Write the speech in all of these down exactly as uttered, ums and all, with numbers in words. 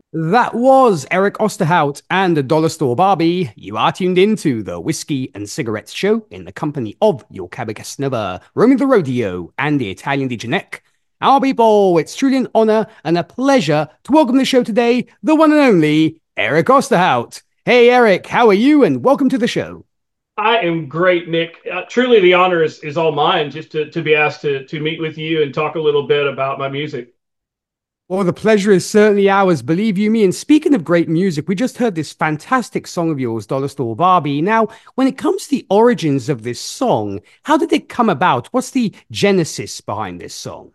That was Eric Osterhout and the Dollar Store Barbie. You are tuned into the Whiskey and Cigarettes Show in the company of your Cabocasnova, Roaming the Rodeo, and the Italian D J Nick. Our people, it's truly an honor and a pleasure to welcome to the show today the one and only Eric Osterhout. Hey, Eric, how are you? And welcome to the show. I am great, Nick. Uh, truly, the honor is, is all mine just to, to be asked to, to meet with you and talk a little bit about my music. Well, the pleasure is certainly ours, believe you me. And speaking of great music, we just heard this fantastic song of yours, Dollar Store Barbie. Now, when it comes to the origins of this song, how did it come about? What's the genesis behind this song?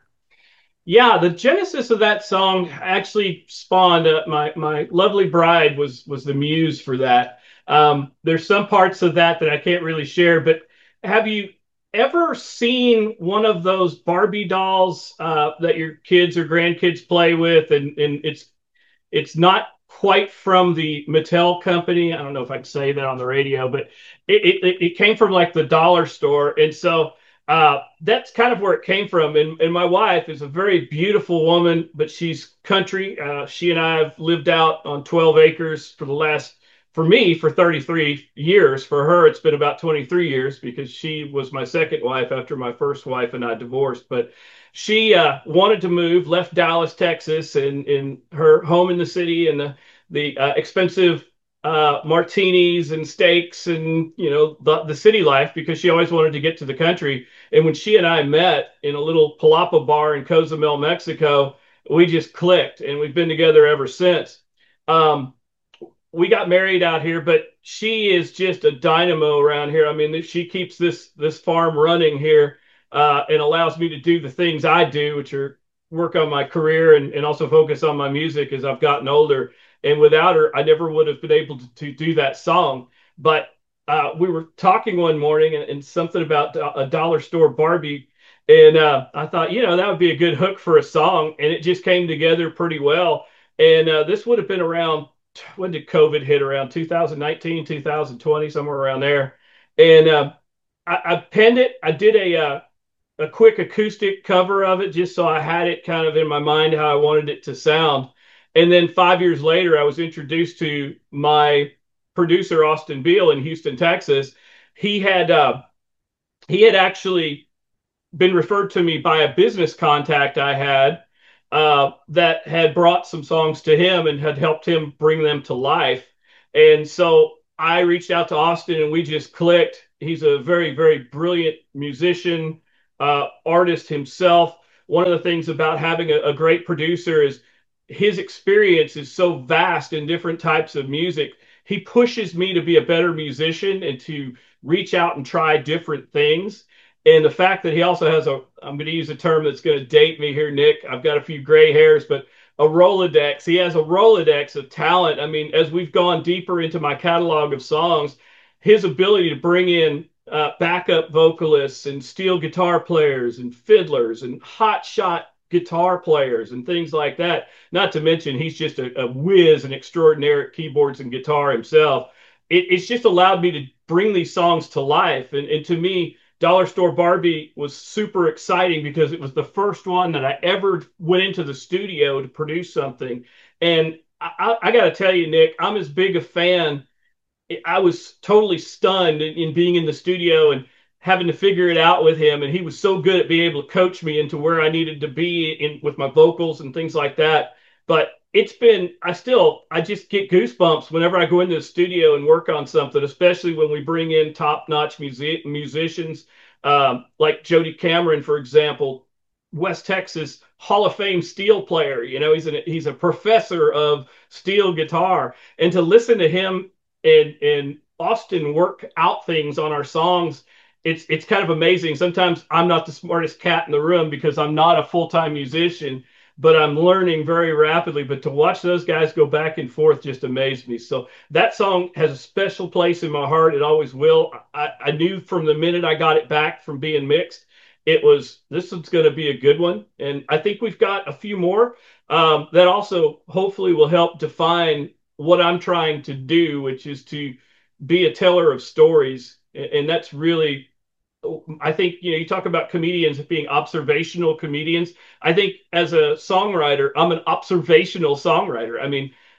Yeah, the genesis of that song actually spawned uh, my my lovely bride was was the muse for that. Um, there's some parts of that that I can't really share, but have you ever seen one of those Barbie dolls uh, that your kids or grandkids play with, and and it's it's not quite from the Mattel company. I don't know if I can say that on the radio, but it it, it came from like the dollar store, and so uh, that's kind of where it came from. And and my wife is a very beautiful woman, but she's country. Uh, she and I have lived out on twelve acres for the last. For me, for thirty-three years. For her, it's been about twenty-three years because she was my second wife after my first wife and I divorced. But she uh, wanted to move, left Dallas, Texas, and in her home in the city and the the uh, expensive uh, martinis and steaks and you know the, the city life because she always wanted to get to the country. And when she and I met in a little palapa bar in Cozumel, Mexico, we just clicked, and we've been together ever since. Um, we got married out here, but she is just a dynamo around here. I mean, she keeps this this farm running here uh, and allows me to do the things I do, which are work on my career and, and also focus on my music as I've gotten older. And without her, I never would have been able to, to do that song. But uh, we were talking one morning and, and something about a dollar store Barbie. And uh, I thought, you know, that would be a good hook for a song. And it just came together pretty well. And uh, this would have been around when did COVID hit? Around two thousand nineteen, two thousand twenty, somewhere around there. And uh, I, I penned it. I did a uh, a quick acoustic cover of it just so I had it kind of in my mind how I wanted it to sound. And then five years later, I was introduced to my producer Austin Beal in Houston, Texas. He had uh, he had actually been referred to me by a business contact I had uh, that had brought some songs to him and had helped him bring them to life. And so I reached out to Austin and we just clicked. He's a very, very brilliant musician, uh, artist himself. One of the things about having a, a great producer is his experience is so vast in different types of music. He pushes me to be a better musician and to reach out and try different things. And the fact that he also has a, I'm going to use a term that's going to date me here, Nick. I've got a few gray hairs, but a Rolodex. He has a Rolodex of talent. I mean, as we've gone deeper into my catalog of songs, his ability to bring in uh, backup vocalists and steel guitar players and fiddlers and hot shot guitar players and things like that. Not to mention, he's just a, a whiz and extraordinary at keyboards and guitar himself. It, it's just allowed me to bring these songs to life. And, and to me, Dollar Store Barbie was super exciting because it was the first one that I ever went into the studio to produce something. And I, I got to tell you, Nick, I'm as big a fan. I was totally stunned in, in being in the studio and having to figure it out with him. And he was so good at being able to coach me into where I needed to be in with my vocals and things like that. But it's been, I still, I just get goosebumps whenever I go into the studio and work on something, especially when we bring in top notch music, musicians um, like Jody Cameron, for example, West Texas Hall of Fame steel player. You know, he's an, he's a professor of steel guitar. And to listen to him and and Austin work out things on our songs. It's it's kind of amazing. Sometimes I'm not the smartest cat in the room because I'm not a full-time musician, but I'm learning very rapidly. But to watch those guys go back and forth just amazed me. So that song has a special place in my heart. It always will. I, I knew from the minute I got it back from being mixed, it was this is going to be a good one. And I think we've got a few more um, that also hopefully will help define what I'm trying to do, which is to be a teller of stories. And that's really, I think, you know, you talk about comedians being observational comedians. I think as a songwriter, I'm an observational songwriter. I mean,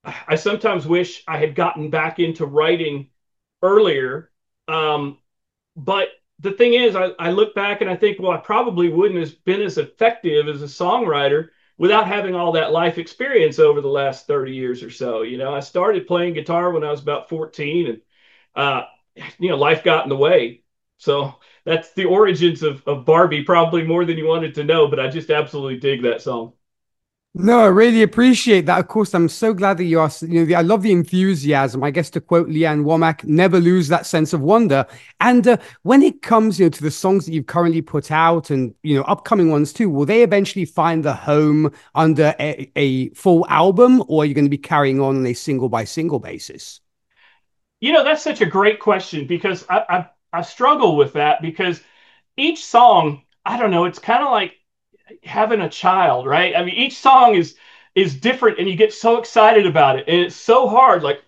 I sometimes wish I had gotten back into writing earlier. Um, but the thing is, I, I look back and I think, well, I probably wouldn't have been as effective as a songwriter without having all that life experience over the last thirty years or so. You know, I started playing guitar when I was about fourteen, and uh, you know, life got in the way. So that's the origins of, of Barbie, probably more than you wanted to know, but I just absolutely dig that song. No, I really appreciate that. Of course, I'm so glad that you are, you know, the, I love the enthusiasm. I guess to quote Leanne Womack, never lose that sense of wonder. And uh, when it comes, you know, to the songs that you've currently put out and, you know, upcoming ones too, will they eventually find the home under a, a full album, or are you going to be carrying on on a single by single basis? You know, that's such a great question because I, I, I struggle with that because each song, I don't know, it's kind of like having a child, right? I mean, each song is is different and you get so excited about it. And it's so hard. Like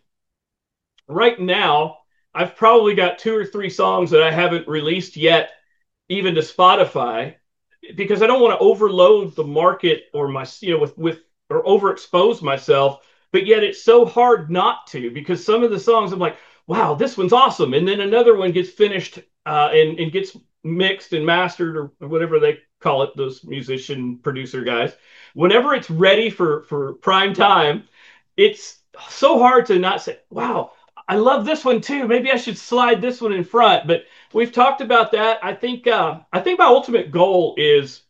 right now, I've probably got two or three songs that I haven't released yet, even to Spotify, because I don't want to overload the market or my, you know, with with or overexpose myself. But yet it's so hard not to because some of the songs I'm like, wow, this one's awesome, and then another one gets finished uh, and and gets mixed and mastered or whatever they call it, those musician producer guys. Whenever it's ready for for prime time, it's so hard to not say, wow, I love this one too. Maybe I should slide this one in front. But we've talked about that. I think uh, I think my ultimate goal is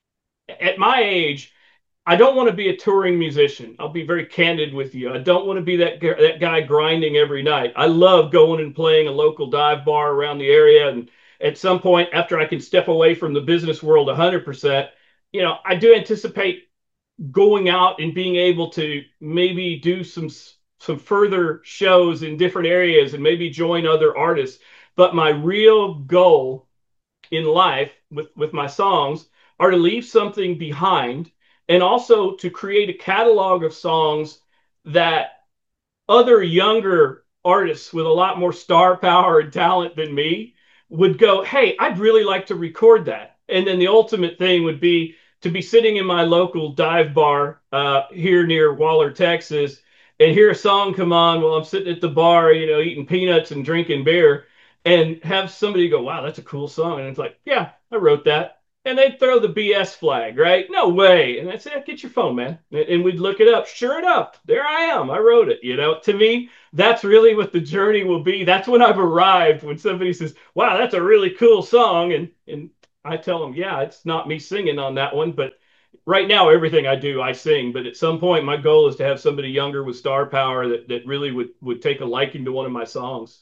at my age, I don't want to be a touring musician. I'll be very candid with you. I don't want to be that that guy grinding every night. I love going and playing a local dive bar around the area, and at some point after I can step away from the business world one hundred percent, you know, I do anticipate going out and being able to maybe do some some further shows in different areas and maybe join other artists. But my real goal in life with with my songs are to leave something behind and also to create a catalog of songs that other younger artists with a lot more star power and talent than me would go, hey, I'd really like to record that. And then the ultimate thing would be to be sitting in my local dive bar uh, here near Waller, Texas, and hear a song come on while I'm sitting at the bar, you know, eating peanuts and drinking beer, and have somebody go, wow, that's a cool song. And it's like, yeah, I wrote that. And they'd throw the B S flag, right? No way. And I'd say, get your phone, man. And we'd look it up. Sure enough, there I am. I wrote it. You know, to me, that's really what the journey will be. That's when I've arrived. When somebody says, wow, that's a really cool song. And, and I tell them, yeah, it's not me singing on that one. But right now, everything I do, I sing. But at some point, my goal is to have somebody younger with star power that, that really would, would take a liking to one of my songs.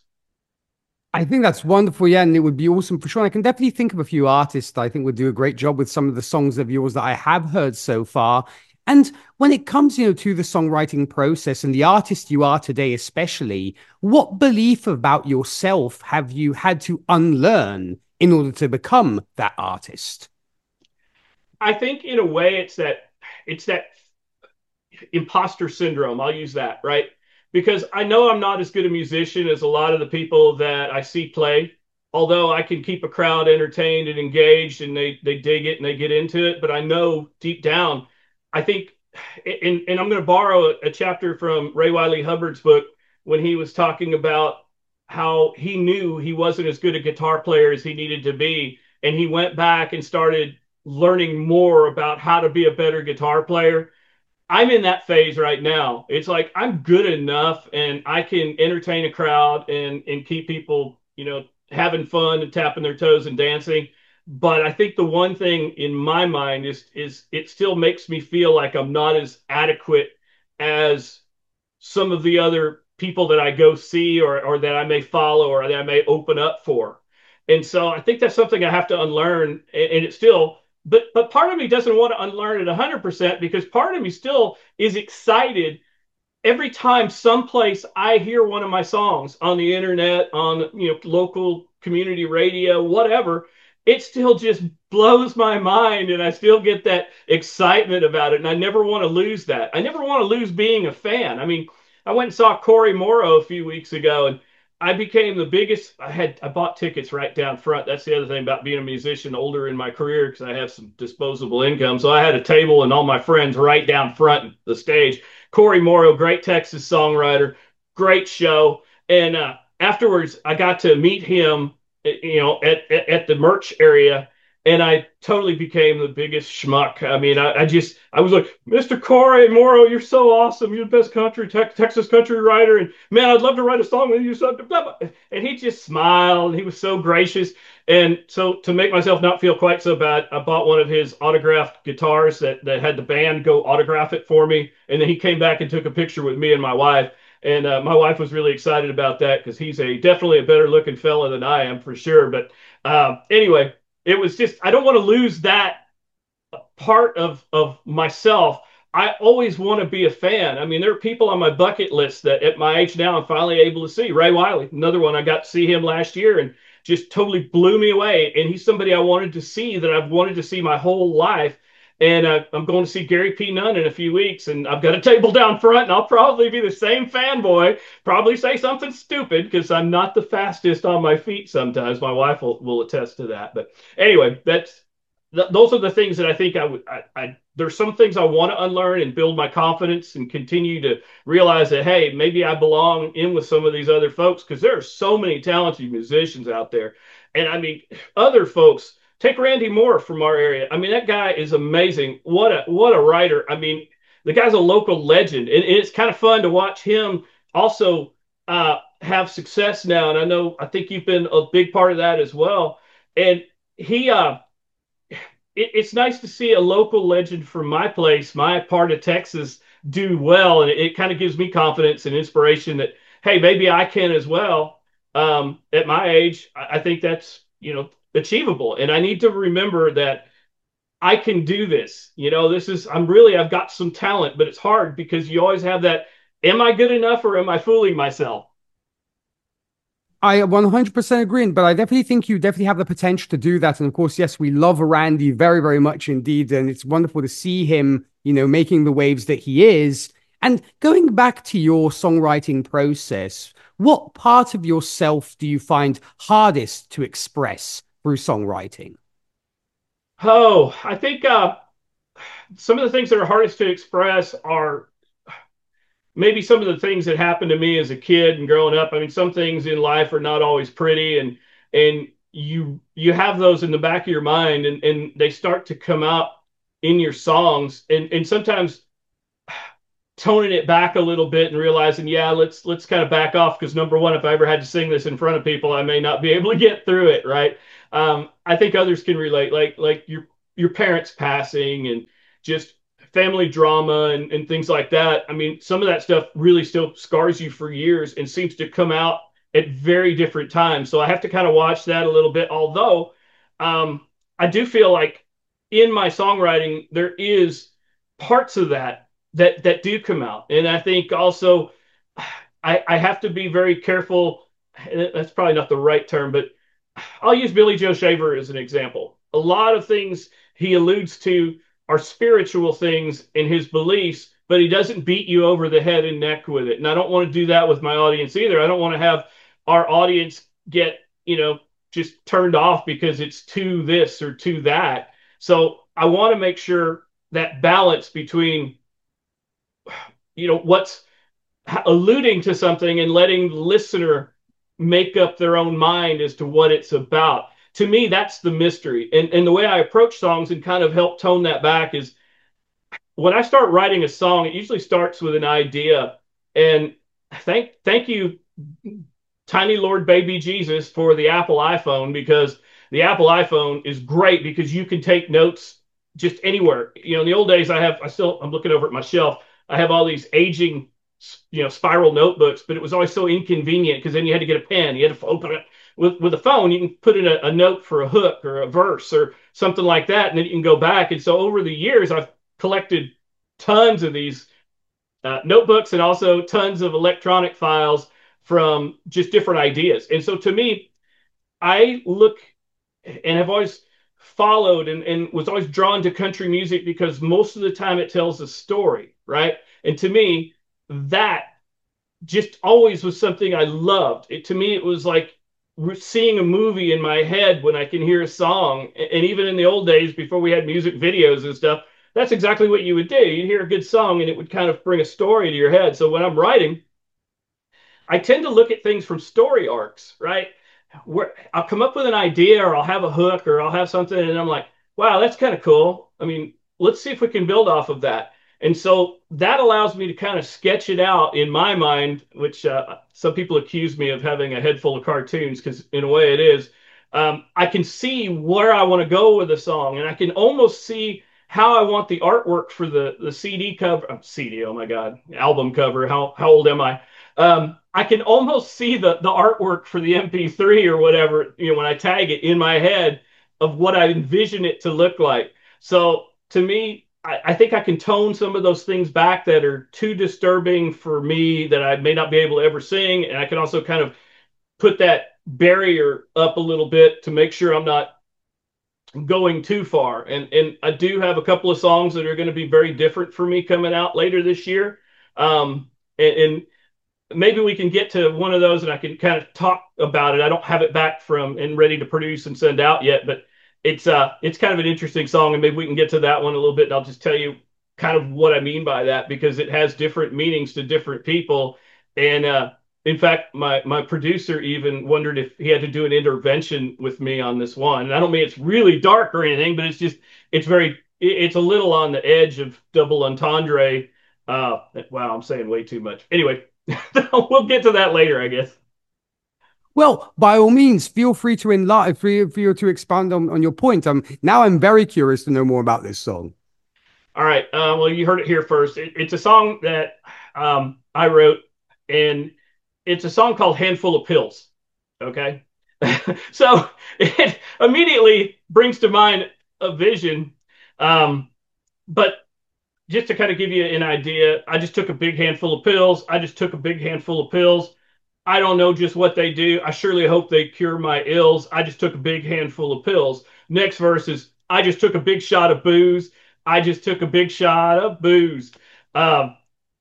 I think that's wonderful, yeah, and it would be awesome for sure. And I can definitely think of a few artists that I think would do a great job with some of the songs of yours that I have heard so far. And when it comes, you know, to the songwriting process and the artist you are today, especially, what belief about yourself have you had to unlearn in order to become that artist? I think in a way, it's that it's that imposter syndrome. I'll use that, right? Because I know I'm not as good a musician as a lot of the people that I see play, although I can keep a crowd entertained and engaged and they, they dig it and they get into it. But I know deep down, I think, and, and I'm going to borrow a, a chapter from Ray Wiley Hubbard's book when he was talking about how he knew he wasn't as good a guitar player as he needed to be. And he went back and started learning more about how to be a better guitar player. I'm in that phase right now. It's like I'm good enough and I can entertain a crowd and and keep people, you know, having fun and tapping their toes and dancing. But I think the one thing in my mind is is it still makes me feel like I'm not as adequate as some of the other people that I go see or or that I may follow or that I may open up for. And so I think that's something I have to unlearn. And, and it's still, but but part of me doesn't want to unlearn it one hundred percent because part of me still is excited every time someplace I hear one of my songs on the internet, on you know local community radio, whatever. It still just blows my mind, and I still get that excitement about it. And I never want to lose that. I never want to lose being a fan. I mean, I went and saw Corey Morrow a few weeks ago, and I became the biggest. I had I bought tickets right down front. That's the other thing about being a musician older in my career because I have some disposable income. So I had a table and all my friends right down front the stage. Corey Morrow, great Texas songwriter, great show. And uh, afterwards, I got to meet him, you know, at, at at the merch area, and I totally became the biggest schmuck. I mean, I, I just I was like, mister Corey Morrow, you're so awesome. You're the best country te Texas country writer, and man, I'd love to write a song with you. So, and he just smiled. And he was so gracious. And so, to make myself not feel quite so bad, I bought one of his autographed guitars that that had the band go autograph it for me. And then he came back and took a picture with me and my wife. And uh, my wife was really excited about that because he's a definitely a better looking fella than I am for sure. But um, anyway, it was just I don't want to lose that part of of myself. I always want to be a fan. I mean, there are people on my bucket list that at my age now I'm finally able to see. Ray Wiley, another one. I got to see him last year and just totally blew me away. And he's somebody I wanted to see that I've wanted to see my whole life. And uh, I'm going to see Gary P. Nunn in a few weeks, and I've got a table down front, and I'll probably be the same fanboy, probably say something stupid because I'm not the fastest on my feet sometimes. My wife will, will attest to that. But anyway, that's th those are the things that I think I would. I, I there's some things I want to unlearn and build my confidence and continue to realize that hey, maybe I belong in with some of these other folks because there are so many talented musicians out there, and I mean other folks. Take Randy Moore from our area. I mean that guy is amazing. What a what a writer. I mean the guy's a local legend, and, and it's kind of fun to watch him also uh, have success now. And I know I think you've been a big part of that as well. And he uh it, it's nice to see a local legend from my place, my part of Texas, do well, and it, it kind of gives me confidence and inspiration that hey, maybe I can as well. Um, at my age, I, I think that's you know achievable, and I need to remember that I can do this. You know, this is I'm really I've got some talent, but it's hard because you always have that. Am I good enough, or am I fooling myself? I one hundred percent agree, but I definitely think you definitely have the potential to do that. And of course, yes, we love Randy very, very much indeed. And it's wonderful to see him, you know, making the waves that he is. And going back to your songwriting process, what part of yourself do you find hardest to express through songwriting? Oh, I think uh, some of the things that are hardest to express are maybe some of the things that happened to me as a kid and growing up. I mean, some things in life are not always pretty, and and you you have those in the back of your mind, and and they start to come out in your songs, and and sometimes toning it back a little bit and realizing, yeah, let's let's kind of back off because number one, if I ever had to sing this in front of people, I may not be able to get through it, right? Um, I think others can relate, like like your your parents passing and just family drama and, and things like that. I mean, some of that stuff really still scars you for years and seems to come out at very different times. So I have to kind of watch that a little bit. Although um, I do feel like in my songwriting there is parts of that that that do come out. And I think also I, I have to be very careful. That's probably not the right term, but I'll use Billy Joe Shaver as an example. A lot of things he alludes to are spiritual things in his beliefs, but he doesn't beat you over the head and neck with it. And I don't want to do that with my audience either. I don't want to have our audience get, you know, just turned off because it's to this or to that. So I want to make sure that balance between you know what's alluding to something and letting the listener make up their own mind as to what it's about. To me, that's the mystery. And and the way I approach songs and kind of help tone that back is when I start writing a song, it usually starts with an idea. And thank thank you, Tiny Lord Baby Jesus, for the Apple iPhone, because the Apple iPhone is great because you can take notes just anywhere. You know, in the old days, I have I still I'm looking over at my shelf. I have all these aging, you know, spiral notebooks, but it was always so inconvenient because then you had to get a pen, you had to open it. With with a phone, you can put in a, a note for a hook or a verse or something like that, and then you can go back. And so over the years, I've collected tons of these uh, notebooks and also tons of electronic files from just different ideas. And so to me, I look and have always followed and, and was always drawn to country music because most of the time it tells a story, right? And to me, that just always was something I loved. It, to me, it was like seeing a movie in my head when I can hear a song. And even in the old days, before we had music videos and stuff, that's exactly what you would do. You'd hear a good song and it would kind of bring a story to your head. So when I'm writing, I tend to look at things from story arcs, right? Where I'll come up with an idea or I'll have a hook or I'll have something and I'm like, wow, that's kind of cool. I mean, let's see if we can build off of that. And so that allows me to kind of sketch it out in my mind, which uh, some people accuse me of having a head full of cartoons because in a way it is. Um, I can see where I want to go with a song and I can almost see how I want the artwork for the, the C D cover, uh, C D, oh my God, album cover. How, how old am I? Um, I can almost see the the artwork for the M P three or whatever, you know, when I tag it in my head of what I envision it to look like. So to me, I, I think I can tone some of those things back that are too disturbing for me that I may not be able to ever sing. And I can also kind of put that barrier up a little bit to make sure I'm not going too far. And and I do have a couple of songs that are going to be very different for me coming out later this year. Um, and, and maybe we can get to one of those and I can kind of talk about it. I don't have it back from and ready to produce and send out yet, but it's uh it's kind of an interesting song and maybe we can get to that one a little bit and I'll just tell you kind of what I mean by that because it has different meanings to different people. And uh in fact, my my producer even wondered if he had to do an intervention with me on this one. And I don't mean it's really dark or anything, but it's just it's very it's a little on the edge of double entendre. Uh, wow, I'm saying way too much. Anyway, we'll get to that later, I guess. Well, by all means, feel free to enlighten, feel free to expand on, on your point. Um, now I'm very curious to know more about this song. All right. Uh, well, you heard it here first. It, it's a song that um, I wrote, and it's a song called Handful of Pills. Okay. So it immediately brings to mind a vision. Um, but just to kind of give you an idea, I just took a big handful of pills. I just took a big handful of pills. I don't know just what they do. I surely hope they cure my ills. I just took a big handful of pills. Next verse is I just took a big shot of booze. I just took a big shot of booze. Um,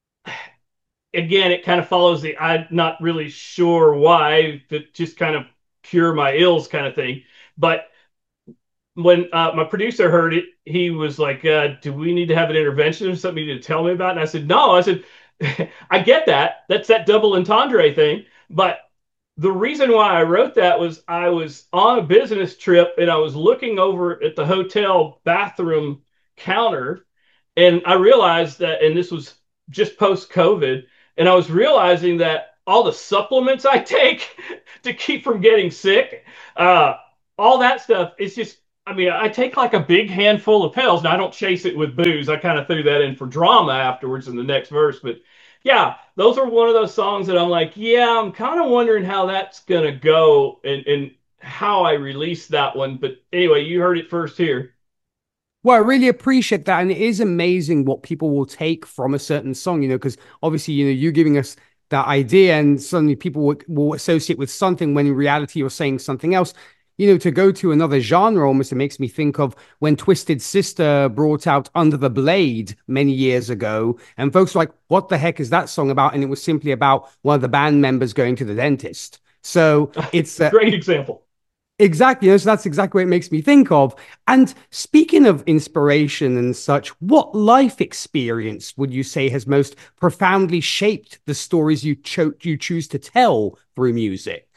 Again, it kind of follows the I'm not really sure why, but just kind of cure my ills kind of thing. But when uh, my producer heard it, he was like, uh, "Do we need to have an intervention or something you need to tell me about?" And I said, "No." I said, "I get that. That's that double entendre thing, but." The reason why I wrote that was I was on a business trip and I was looking over at the hotel bathroom counter and I realized that, and this was just post COVID, and I was realizing that all the supplements I take to keep from getting sick, uh, all that stuff, it's just, I mean, I take like a big handful of pills. Now, I don't chase it with booze. I kind of threw that in for drama afterwards in the next verse. But yeah, those are one of those songs that I'm like, yeah, I'm kind of wondering how that's going to go and, and how I release that one. But anyway, you heard it first here. Well, I really appreciate that. And it is amazing what people will take from a certain song, you know, because obviously, you know, you giving us that idea and suddenly people will, will associate with something when in reality you're saying something else. You know, to go to another genre almost, it makes me think of when Twisted Sister brought out Under the Blade many years ago. And folks were like, what the heck is that song about? And it was simply about one of the band members going to the dentist. So it's uh, Great example. exactly, you know, so that's exactly what it makes me think of. And speaking of inspiration and such, what life experience would you say has most profoundly shaped the stories you cho- you choose to tell through music?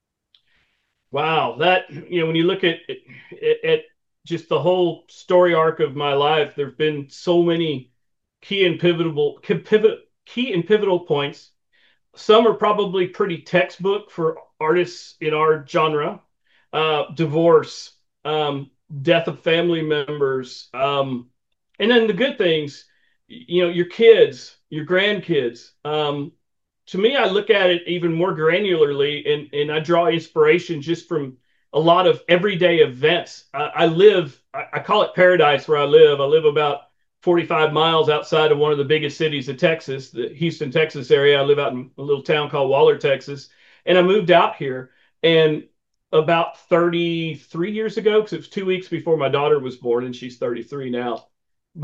Wow, that you know, when you look at, at at just the whole story arc of my life, there've been so many key and pivotal pivot key and pivotal points. Some are probably pretty textbook for artists in our genre. Uh, divorce, um, death of family members, um, and then the good things, you know, your kids, your grandkids. Um, to me, I look at it even more granularly, and and I draw inspiration just from a lot of everyday events. I, I live, I, I call it paradise where I live. I live about forty-five miles outside of one of the biggest cities of Texas, the Houston, Texas area. I live out in a little town called Waller, Texas, and I moved out here. And about thirty-three years ago, because it was two weeks before my daughter was born, and she's thirty-three now. But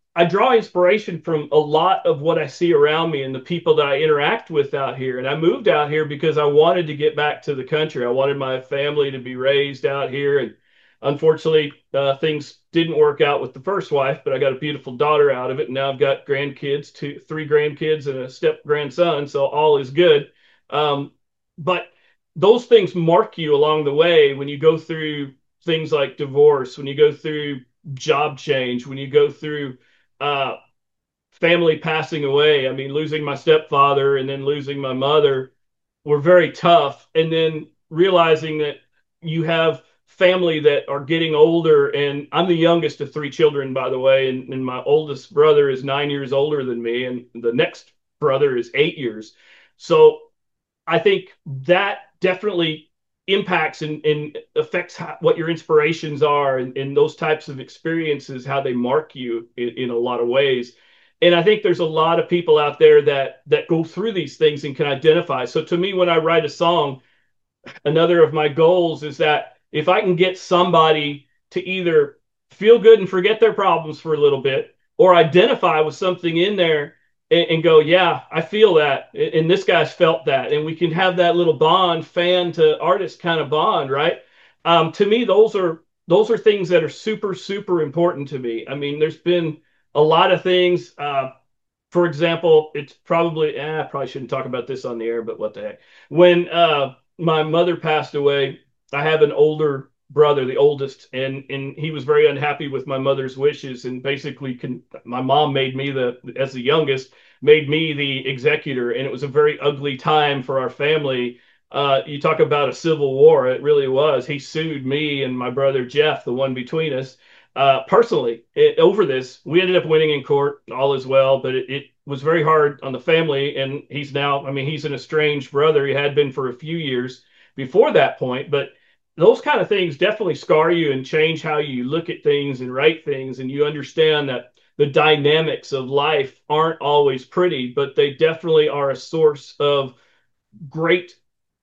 I draw inspiration from a lot of what I see around me and the people that I interact with out here. And I moved out here because I wanted to get back to the country. I wanted my family to be raised out here. And unfortunately, uh, things didn't work out with the first wife, but I got a beautiful daughter out of it. And now I've got grandkids, two, three grandkids and a step grandson. So all is good. Um, but those things mark you along the way when you go through things like divorce, when you go through job change, when you go through uh, family passing away. I mean, losing my stepfather and then losing my mother were very tough. And then realizing that you have family that are getting older. And I'm the youngest of three children, by the way. And, and my oldest brother is nine years older than me. And the next brother is eight years. So I think that definitely impacts and, and affects how, what your inspirations are and, and those types of experiences, how they mark you in, in a lot of ways. And I think there's a lot of people out there that that go through these things and can identify. So to me, when I write a song, another of my goals is that if I can get somebody to either feel good and forget their problems for a little bit or identify with something in there and, and go, yeah, I feel that. And this guy's felt that. And we can have that little bond, fan to artist kind of bond, right? Um, to me, those are those are things that are super, super important to me. I mean, there's been a lot of things. Uh, for example, it's probably, eh, I probably shouldn't talk about this on the air, but what the heck. When uh, my mother passed away, I have an older brother, the oldest, and and he was very unhappy with my mother's wishes, and basically, can, my mom made me the as the youngest, made me the executor, and it was a very ugly time for our family. Uh, you talk about a civil war, it really was. He sued me and my brother Jeff, the one between us, uh, personally it, over this. We ended up winning in court, all is well, but it, it was very hard on the family. And he's now, I mean, he's an estranged brother. He had been for a few years before that point, but those kind of things definitely scar you and change how you look at things and write things. And you understand that the dynamics of life aren't always pretty, but they definitely are a source of great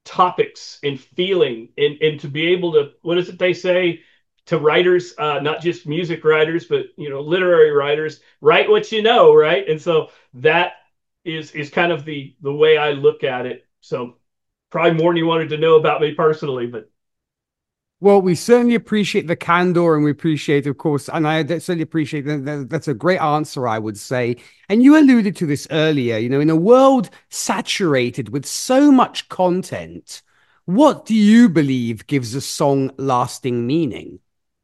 topics and feeling, and and to be able to, what is it they say to writers, uh not just music writers, but you know, literary writers, write what you know, right? And so that is is kind of the the way I look at it. So probably more than you wanted to know about me personally, but Well, we certainly appreciate the candor, and we appreciate, of course, and I certainly appreciate that. That's a great answer, I would say. And you alluded to this earlier, you know, in a world saturated with so much content, what do you believe gives a song lasting meaning?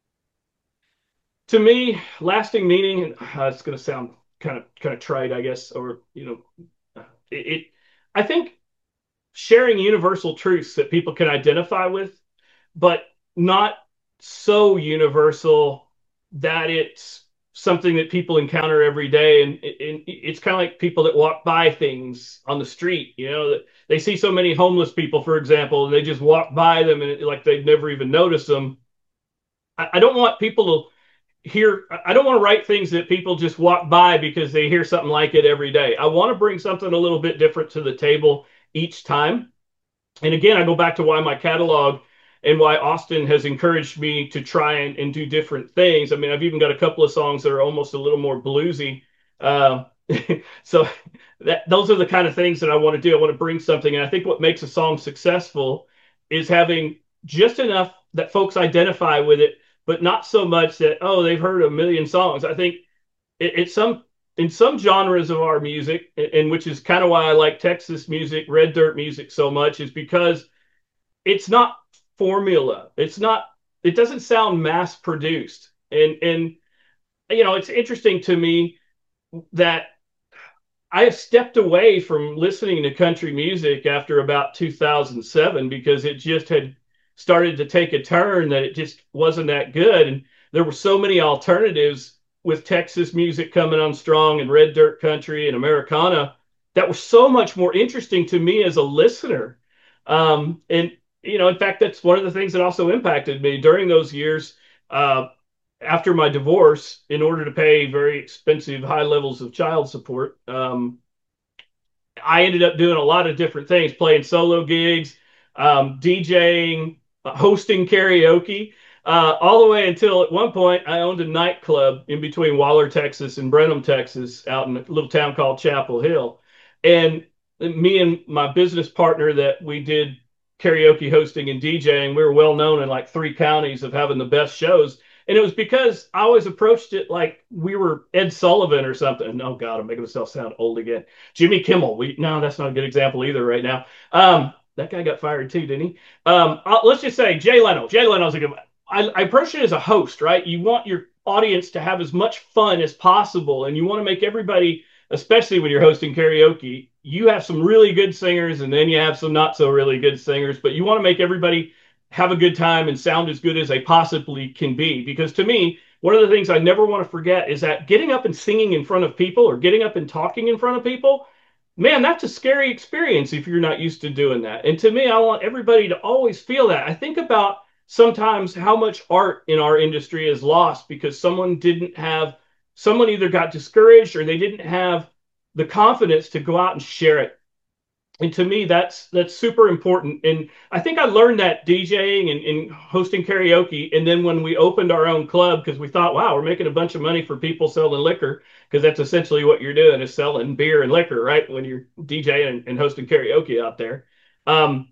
to me, lasting meaning, uh, it's going to sound kind of kind of trite, I guess, or you know, it, it I think sharing universal truths that people can identify with, but not so universal that it's something that people encounter every day. And, and it's kind of like people that walk by things on the street, you know, that they see so many homeless people, for example, and they just walk by them and it, like they've never even noticed them. I, I don't want people to hear, I don't want to write things that people just walk by because they hear something like it every day. I want to bring something a little bit different to the table each time. And again, I go back to why my catalog and why Austin has encouraged me to try and, and do different things. I mean, I've even got a couple of songs that are almost a little more bluesy. Uh, so that those are the kind of things that I want to do. I want to bring something. And I think what makes a song successful is having just enough that folks identify with it, but not so much that, oh, they've heard a million songs. I think it, it's some in some genres of our music, and which is kind of why I like Texas music, red dirt music so much, is because it's not formula. It's not. It doesn't sound mass produced, and and you know, it's interesting to me that I have stepped away from listening to country music after about two thousand seven because it just had started to take a turn that it just wasn't that good. And there were so many alternatives with Texas music coming on strong and red dirt country and Americana that were so much more interesting to me as a listener. Um, and, you know, in fact, that's one of the things that also impacted me during those years. Uh, After my divorce, in order to pay very expensive high levels of child support, um, I ended up doing a lot of different things, playing solo gigs, um, DJing, uh, hosting karaoke. Uh, all the way until at one point I owned a nightclub in between Waller, Texas and Brenham, Texas, out in a little town called Chapel Hill. And me and my business partner that we did karaoke hosting and DJing, we were well known in like three counties of having the best shows. And it was because I always approached it like we were Ed Sullivan or something. Oh God, I'm making myself sound old again. Jimmy Kimmel. We no, that's not a good example either right now. Um, that guy got fired too, didn't he? Um, uh, let's just say Jay Leno. Jay Leno's a good one. I, I approach it as a host, right? You want your audience to have as much fun as possible, and you want to make everybody, especially when you're hosting karaoke, you have some really good singers, and then you have some not so really good singers, but you want to make everybody have a good time and sound as good as they possibly can be. Because to me, one of the things I never want to forget is that getting up and singing in front of people or getting up and talking in front of people, man, that's a scary experience if you're not used to doing that. And to me, I want everybody to always feel that. I think about sometimes how much art in our industry is lost because someone didn't have, someone either got discouraged or they didn't have the confidence to go out and share it. And to me, that's that's super important. And I think I learned that DJing and, and hosting karaoke. And then when we opened our own club, because we thought, wow, we're making a bunch of money for people selling liquor, because that's essentially what you're doing is selling beer and liquor, right? When you're DJing and, and hosting karaoke out there. Um,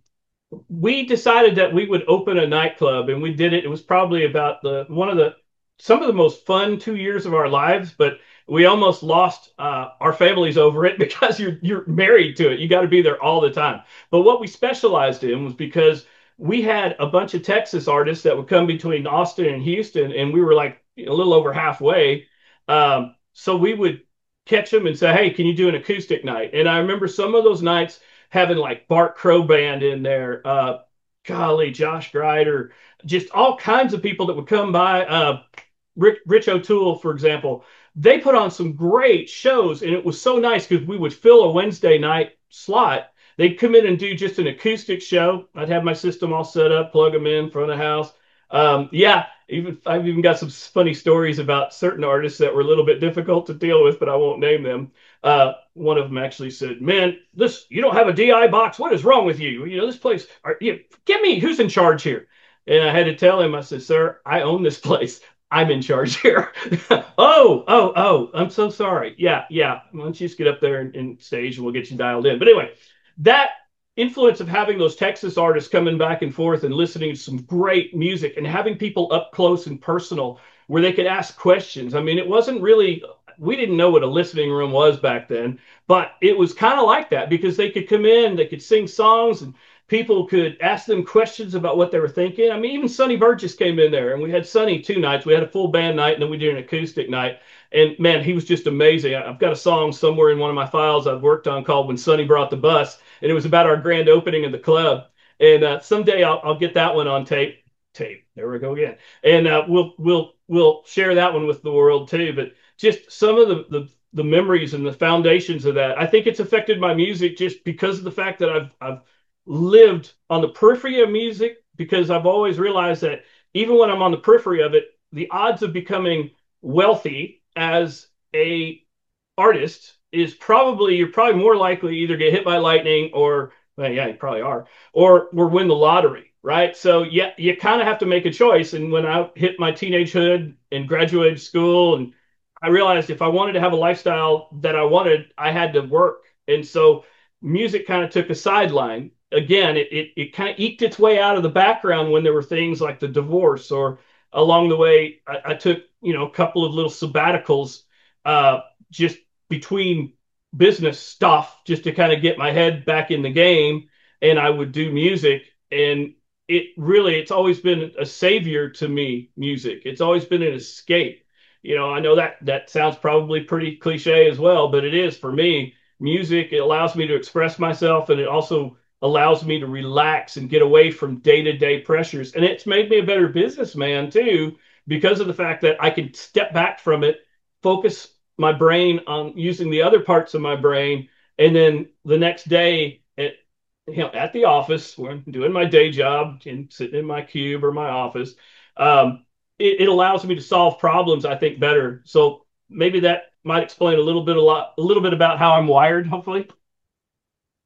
we decided that we would open a nightclub, and we did it. It was probably about the one of the some of the most fun two years of our lives, but we almost lost uh, our families over it because you're you're married to it. You got to be there all the time. But what we specialized in was because we had a bunch of Texas artists that would come between Austin and Houston, and we were like a little over halfway. Um, so we would catch them and say, "Hey, can you do an acoustic night?" And I remember some of those nights having like Bart Crow Band in there. Uh, golly, Josh Grider, just all kinds of people that would come by. Uh, Rich, Rich O'Toole, for example, they put on some great shows, and it was so nice because we would fill a Wednesday night slot. They'd come in and do just an acoustic show. I'd have my system all set up, plug them in, front of the house. Um, yeah, even I've even got some funny stories about certain artists that were a little bit difficult to deal with, but I won't name them. Uh, one of them actually said, "Man, this you don't have a D I box. What is wrong with you? You know this place. Are, you, get me. Who's in charge here?" And I had to tell him. I said, "Sir, I own this place. I'm in charge here." oh, oh, oh, I'm so sorry. Yeah, yeah. Why don't you just get up there and, and stage and we'll get you dialed in. But anyway, that influence of having those Texas artists coming back and forth and listening to some great music and having people up close and personal where they could ask questions. I mean, it wasn't really, we didn't know what a listening room was back then, but it was kind of like that because they could come in, they could sing songs, and people could ask them questions about what they were thinking. I mean, even Sonny Burgess came in there, and we had Sonny two nights. We had a full band night, and then we did an acoustic night. And man, he was just amazing. I've got a song somewhere in one of my files I've worked on called "When Sonny Brought the Bus," and it was about our grand opening of the club. And uh, someday I'll, I'll get that one on tape. Tape. There we go again. And uh, we'll we'll we'll share that one with the world too. But just some of the the the memories and the foundations of that. I think it's affected my music just because of the fact that I've I've lived on the periphery of music, because I've always realized that even when I'm on the periphery of it, the odds of becoming wealthy as a artist is probably, you're probably more likely either get hit by lightning or, well, yeah, you probably are, or or win the lottery, right? So yeah, you kind of have to make a choice. And when I hit my teenagehood and graduated school, and I realized if I wanted to have a lifestyle that I wanted, I had to work. And so music kind of took a sideline. Again, it, it, it kind of eked its way out of the background when there were things like the divorce, or along the way, I, I took, you know, a couple of little sabbaticals uh, just between business stuff just to kind of get my head back in the game. And I would do music. And it really, it's always been a savior to me, music. It's always been an escape. You know, I know that that sounds probably pretty cliche as well, but it is for me. Music, it allows me to express myself, and it also allows me to relax and get away from day-to-day pressures. And it's made me a better businessman too, because of the fact that I can step back from it, focus my brain on using the other parts of my brain, and then the next day at, you know, at the office when I'm doing my day job and sitting in my cube or my office, um, it, it allows me to solve problems, I think, better. So maybe that might explain a little bit a lot a little bit about how I'm wired, hopefully.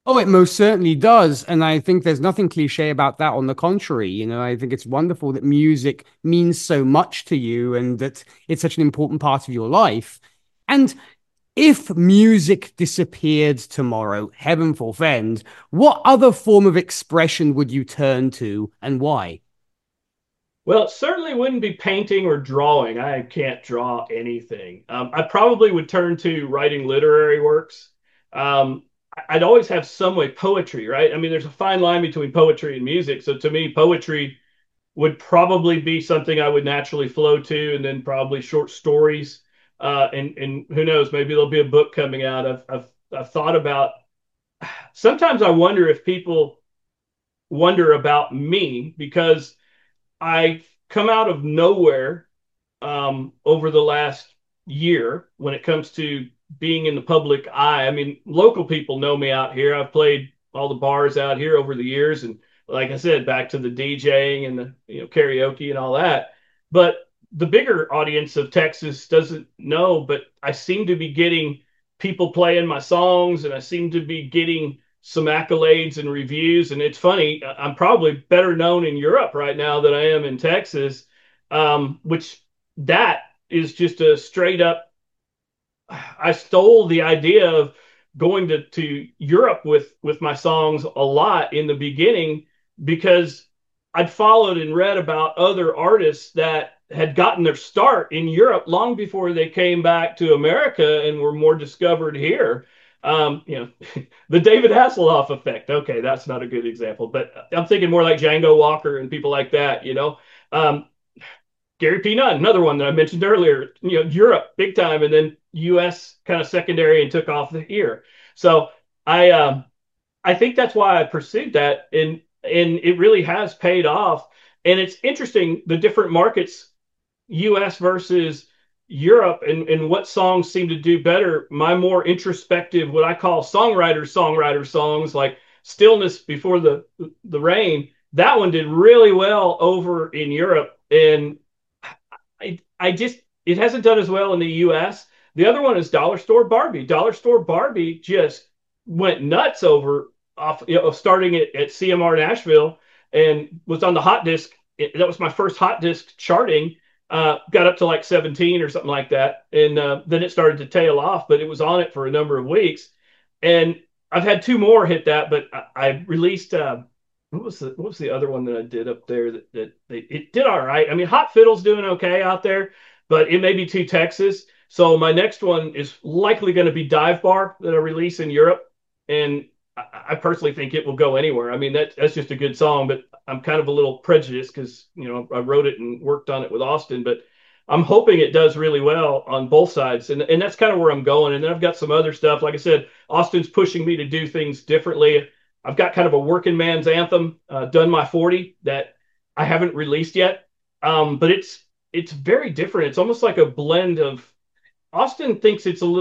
Oh, it most certainly does. And I think there's nothing cliche about that. On the contrary, you know, I think it's wonderful that music means so much to you and that it's such an important part of your life. And if music disappeared tomorrow, heaven forfend, what other form of expression would you turn to and why? Well, it certainly wouldn't be painting or drawing. I can't draw anything. Um, I probably would turn to writing literary works. Um, I'd always have some way poetry, right? I mean, there's a fine line between poetry and music. So to me, poetry would probably be something I would naturally flow to, and then probably short stories. Uh, and and who knows, maybe there'll be a book coming out. I've I've I've thought about. Sometimes I wonder if people wonder about me because I come out of nowhere um, over the last year when it comes to being in the public eye. I mean, local people know me out here. I've played all the bars out here over the years, and like I said, back to the DJing and the you know karaoke and all that. But the bigger audience of Texas doesn't know. But I seem to be getting people playing my songs, and I seem to be getting some accolades and reviews. And it's funny, I'm probably better known in Europe right now than I am in Texas, um, which that is just a straight up. I stole the idea of going to, to Europe with with my songs a lot in the beginning because I'd followed and read about other artists that had gotten their start in Europe long before they came back to America and were more discovered here. Um, you know, the David Hasselhoff effect. Okay, that's not a good example, but I'm thinking more like Django Walker and people like that. You know, um, Gary P. Nunn, another one that I mentioned earlier, you know, Europe big time, and then U S kind of secondary and took off here. So I um, I think that's why I pursued that, and and it really has paid off. And it's interesting the different markets, U S versus Europe, and and what songs seem to do better. My more introspective, what I call songwriter songwriter songs like "Stillness Before the the Rain," that one did really well over in Europe, and I I just it hasn't done as well in the U S. The other one is Dollar Store Barbie. Dollar Store Barbie just went nuts over off you know starting at, at C M R Nashville and was on the hot disc. It, that was my first hot disc charting. Uh, got up to like seventeen or something like that, and uh, then it started to tail off. But it was on it for a number of weeks, and I've had two more hit that. But I, I released uh, what was the what was the other one that I did up there that that they, it did all right. I mean, Hot Fiddle's doing okay out there, but it may be too Texas. So my next one is likely going to be Dive Bar that I release in Europe, and I, I personally think it will go anywhere. I mean, that that's just a good song, but I'm kind of a little prejudiced because you know I wrote it and worked on it with Austin, but I'm hoping it does really well on both sides, and and that's kind of where I'm going. And then I've got some other stuff. Like I said, Austin's pushing me to do things differently. I've got kind of a working man's anthem, uh, "Done My forty," that I haven't released yet, um, but it's it's very different. It's almost like a blend of. Austin thinks it's a little